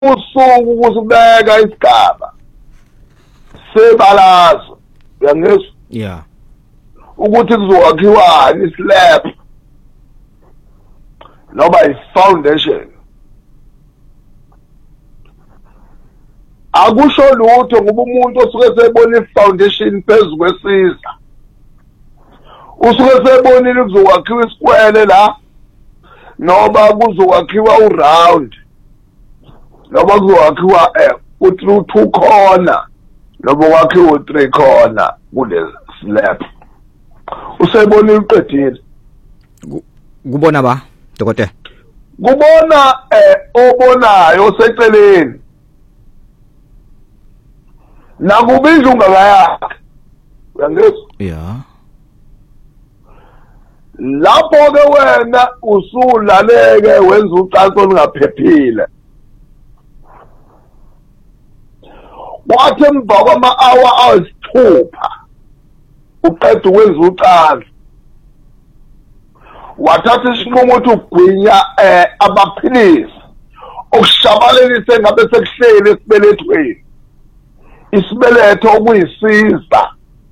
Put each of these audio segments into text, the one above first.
usuku kusibeka isigaba sebalazo uyangizwa yeah ukuthi kuzokwakhiwa islab noma i-foundation akusho lutho ngoba umuntu osuke sebona i-foundation phezu kwesiza usuke sebonile kuzokwakhiwa isikwele la noma kuzokwakhiwa uround noma kuzokwakhiwa u-two corner noma kwakhiwa u-three corner kule slab usebonile uqedile kubona ba dokotela kubona obonayo oseceleni nakubizwa ungakayakhe uyangizwa yeah lapho ke wena usulaleke wenza ucansi olungaphephile wathi emva kwama-hour ayisithupha uqeda ukwenza ucansi wathatha isinqumo ukuthi ugwinya amaphilisi okushabalalisa engabe sekuhleli esibelethweni isibeletho okuyisiza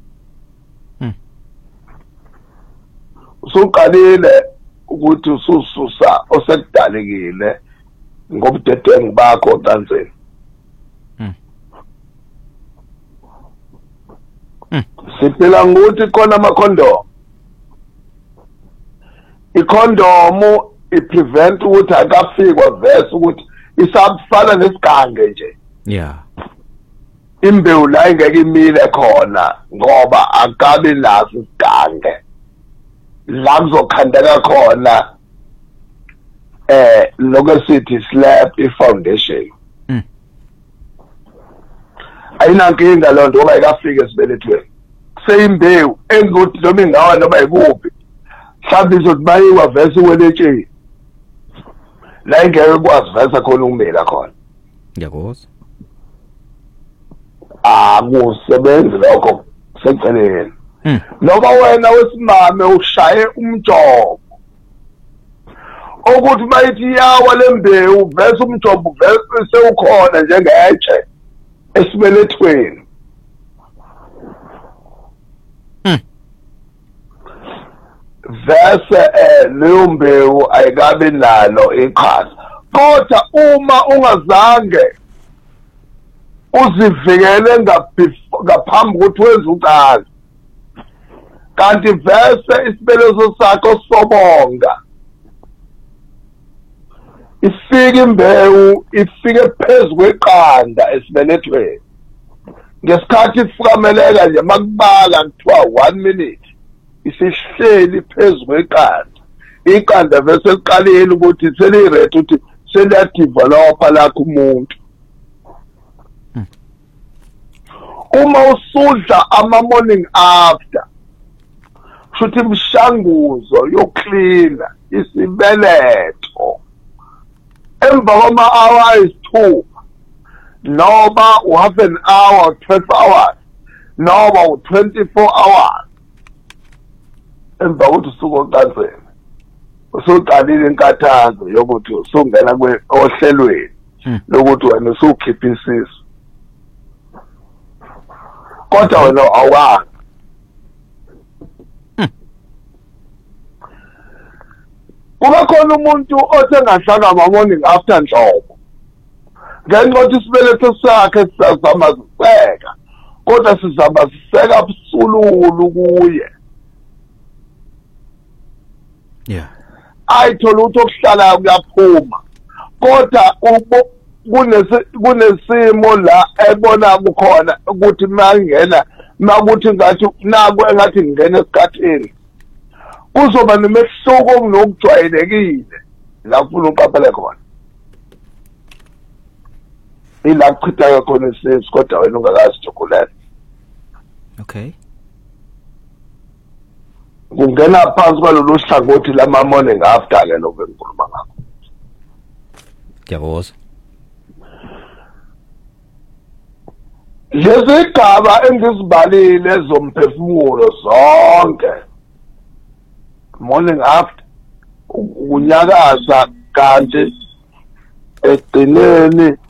usuqalile ukuthi usususa osekudalekile ngobudedengu bakho ocansini siphila ngokuthi khona amakhondomu ikhondomu iprevent ukuthi akafikwa vese ukuthi isabufana nesigange nje yeah imbewu la ingeke imile khona ngoba akabi naso isigange la kuzokhandeka khona lokesithi slab i-foundation ayinankinga loo nto ngoba ikafika esibelethweni seyimbewu engukuthi noma ingawa noma ikuphi mhlawumbe izothi bayiwa vese iweletsheni la ingeke ikwazi vese khona ukumila khona ngiyakuzwa akusebenzi lokho seceleni noma wena wesimame ushaye umjobo ukuthi bayithi yawa lembewu vese umjobo vese sewukhona njengetshe esibelethweni vese leyo mbewu ayikabi nalo iqhaza kodwa uma ungazange uzivikele ngaphambi kokuthi wenze ucansi kanti vese isibeletho sakho sobonga ifike imbewu ifike phezu kweqanda esibelethweni ngesikhathi ifukameleka nje makubala kuthiwa 1 minute isihleli phezu kweqanda iqanda vese liqalile ukuthi seliready ukuthi seliyadevelopa lakho umuntu uma usudla ama-morning after shuthi imishanguzo yoklina isibeletho emva kwama-hour ayisithupha noma u-half an hour 12 hours noma u-24 hours emva kokuthi usuke ocansini usuqalile inkathazo yokuthi usungena ohlelweni lokuthi wena usukhipha isisu kodwa wena awukazi kuba khona umuntu othengahlala ama-morning after nhlobo ngenxa yokuthi isibeletho sakhe sisazama siseka kodwa sizama siseka busululu kuye yeah ayithola ukuthi okuhlala kuyaphuma kodwa kunesimo la ebona kukhona ukuthi mangena makuthi ngathi naku engathi ngene esikhathini kuzoba nemehluko okunokujwayelekile la kufuna uqaphele khona ila kuchitha khona isisi kodwa wena ungakazi chocolate okay kungena phansi kwalolu hlangothi lama morning after ke lokho engikhuluma ngakho ngiyakuzwa lezi gaba engizibalile zomphefumulo zonke morning after unyakaza kanti egcineni